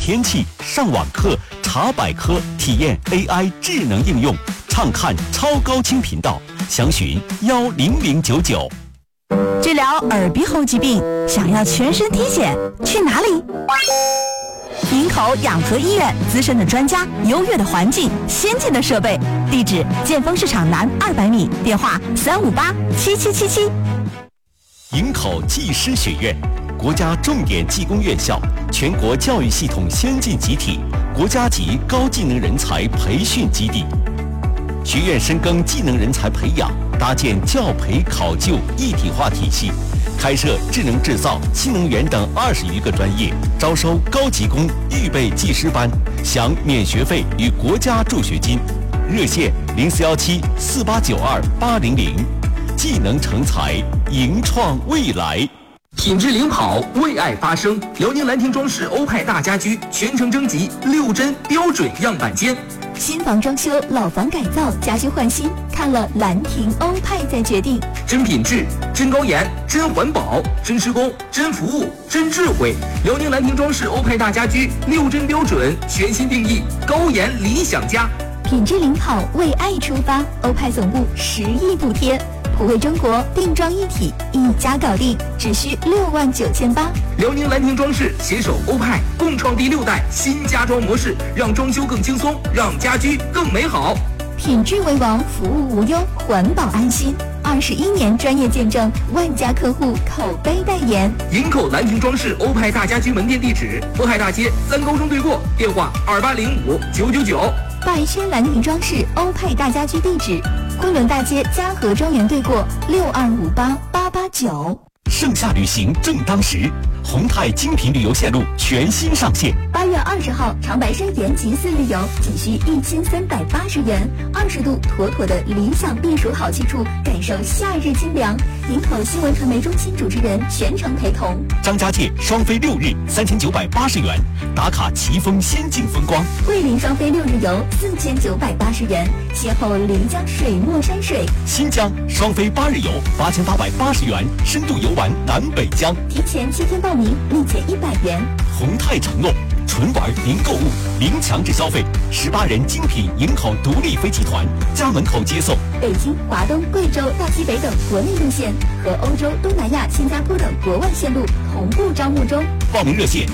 天气，上网课、查百科，体验 AI 智能应用，畅看超高清频道，详询10099。 治疗耳鼻喉疾病，想要全身体检，去哪里？营口养和医院，资深的专家，优越的环境，先进的设备，地址建丰市场南200米，电话3587777。 营口技师学院，国家重点技工院校，全国教育系统先进集体，国家级高技能人才培训基地。学院深耕技能人才培养，搭建教培考就一体化体系，开设智能制造、新能源等20余个专业，招收高级工预备技师班，享免学费与国家助学金。热线04174892-800，技能成才，迎创未来。 品质领跑，为爱发声。辽宁兰亭装饰欧派大家居全程征集6针标准样板间。 新房装修、老房改造、家居换新，看了兰亭欧派再决定。 真品质、真高颜、真环保、真施工、真服务、真智慧。辽宁兰亭装饰欧派大家居6针标准全新定义，高颜理想家。 品质领跑，为爱出发。欧派总部10亿补贴，普惠中国，定妆一体，一家搞定，只需69800。 辽宁兰亭装饰携手欧派，共创第6代新家装模式，让装修更轻松，让家居更美好。 品质为王，服务无忧，环保安心。21年专业见证，万家客户口碑代言。 营口兰亭装饰欧派大家居门店地址：渤海大街3高中对过，电话2805-999。 百轩兰亭装饰欧派大家居地址：昆仑大街嘉禾庄园对过，6258889。 盛夏旅行正当时，宏泰精品旅游线路全新上线。 8月20号，长白山延吉寺旅游仅需1380元，20度妥妥的理想避暑好去处，感受夏日清凉。营口新闻传媒中心主持人全程陪同。 张家界双飞6日3980元，打卡奇峰仙境风光。 桂林双飞6日游4980元，邂逅漓江水墨山水。 新疆双飞8日游8880元，深度游玩南北疆。 提前7天报名，立减100元。 宏泰承诺，纯玩零购物，零强制消费，18人精品营口独立飞集团，家门口接送。 北京、华东、贵州、大西北等国内路线和欧洲、东南亚、新加坡等国外线路同步招募中。 报名热线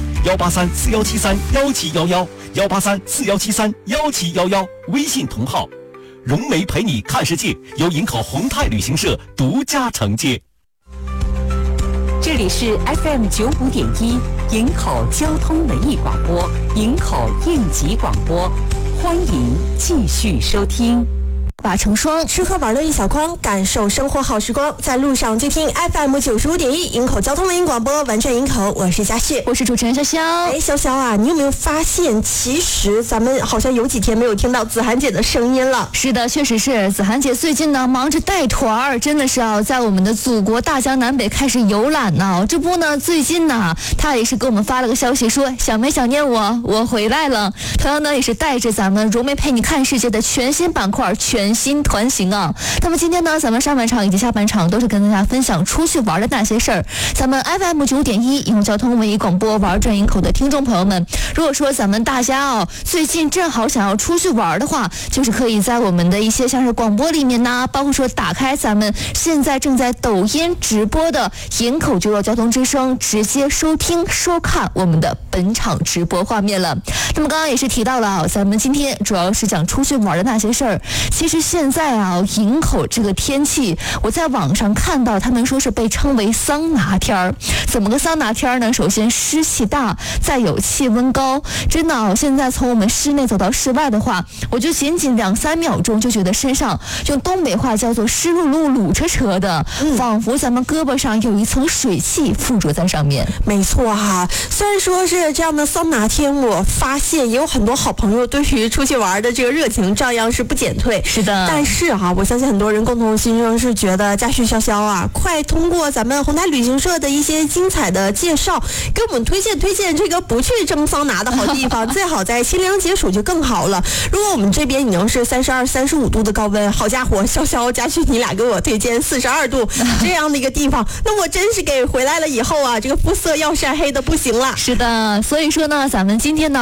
18341731711，18341731711，微信同号融媒陪你看世界，由营口宏泰旅行社独家承接。 这里是 FM 95.1营口交通文艺广播，营口应急广播，欢迎继续收听。 把成双，吃喝玩乐一小筐，感受生活好时光。在路上就听 FM 95.1营口交通文艺广播，完全营口，我是佳旭， 我是主持人潇潇。 潇潇啊，你有没有发现，其实咱们好像有几天没有听到子涵姐的声音了？ 是的，确实是。子涵姐最近呢，忙着带团儿，真的是在我们的祖国大江南北开始游览呢。这不呢，最近呢，她也是给我们发了个消息，说想没想念我，我回来了。同样呢，也是带着咱们融媒陪你看世界的全新板块、全新团行啊。那么今天呢，咱们上半场以及下半场都是跟大家分享出去玩的那些事儿。咱们 FM 95.1营口交通文艺广播玩转营口的听众朋友们，如果说咱们大家最近正好想要出去玩的话，就是可以在我们的一些像是广播里面呢，包括说打开咱们现在正在抖音直播的营口就要交通之声，直接收听收看我们的本场直播画面了。那么刚刚也是提到了咱们今天主要是讲出去玩的那些事儿。其实现在营口这个天气，我在网上看到他们说是被称为桑拿天儿。怎么个桑拿天儿呢？首先湿气大，再有气温高。真的现在从我们室内走到室外的话，我就仅仅2-3秒钟就觉得身上用东北话叫做湿漉漉、卤扯扯的，仿佛咱们胳膊上有一层水汽附着在上面。 没错哈，虽然说是这样的桑拿天，我发现也有很多好朋友对于出去玩的这个热情照样是不减退。 是的， 但是我相信很多人共同心声是觉得佳旭潇潇啊，快通过咱们宏泰旅行社的一些精彩的介绍，给我们推荐这个不去蒸桑拿的好地方，最好在清凉解暑就更好了。如果我们这边已经是32、35度的高温，好家伙，潇潇、佳旭你俩给我推荐42度这样的一个地方，那我真是给回来了以后这个肤色要晒黑的不行了。 是的，所以说呢，咱们今天呢